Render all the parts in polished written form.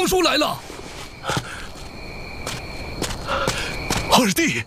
皇叔来了。 二弟，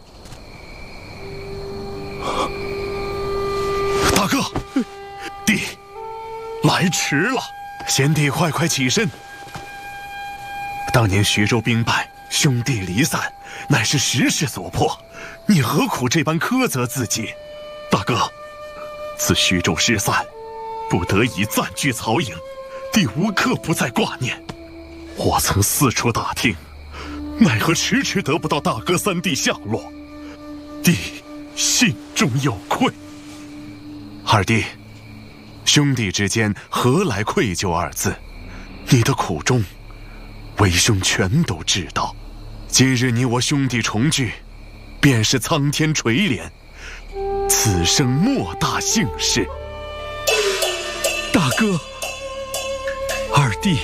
大哥，弟，来迟了，贤弟快快起身。当年徐州兵败，兄弟离散，乃是时势所迫，你何苦这般苛责自己？大哥，自徐州失散，不得已暂居曹营，弟无刻不在挂念。我曾四处打听，奈何迟迟得不到大哥三弟下落，弟心中有愧。二弟，兄弟之间何来愧疚二字？你的苦衷，为兄全都知道。今日你我兄弟重聚，便是苍天垂怜，此生莫大幸事。 大哥，二弟。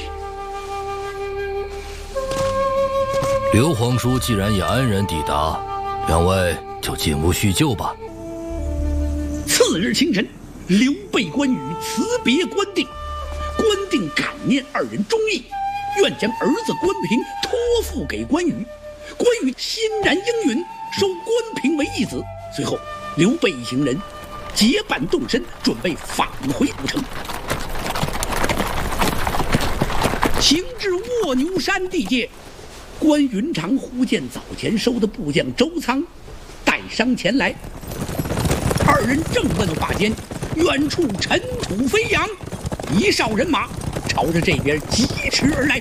刘皇叔既然也安然抵达，两位就进屋叙旧吧。 次日清晨，刘备、关羽辞别关定，关定感念二人忠义，愿将儿子关平托付给关羽。关羽欣然应允，收关平为义子。随后，刘备一行人结伴动身，准备返回古城。行至卧牛山地界，关云长忽见早前收的部将周仓带伤前来，二人正问话间，远处尘土飞扬，一哨人马朝着这边疾驰而来。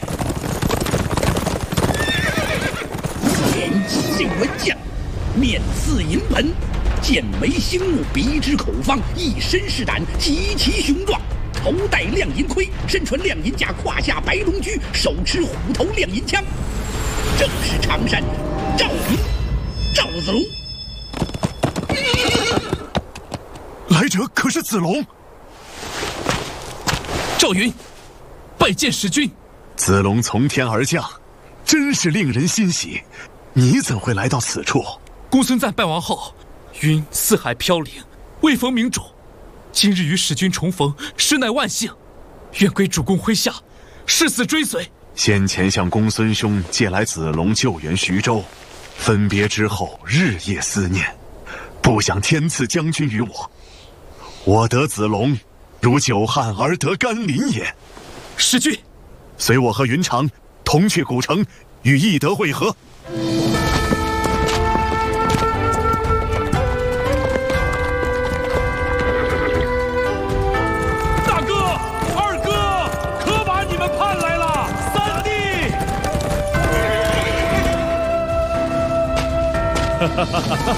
前几位文将，面似银盆，剑眉星目，鼻直口方，一身是胆，极其雄壮。头戴亮银盔，身穿亮银甲，胯下白龙驹，手持虎头亮银枪，正是常山赵云、赵子龙。 来者可是子龙？ 赵云，拜见使君。 子龙从天而降，真是令人欣喜。你怎会来到此处？ 公孙瓒败亡后，云四海飘零，未逢明主。今日与使君重逢，实乃万幸，愿归主公麾下，誓死追随。 先前向公孙兄借来子龙救援徐州，分别之后日夜思念，不想天赐将军于我。我得子龙，如久旱而得甘霖也。 使君， 随我和云长同去古城，与翼德会合。 哈哈哈哈。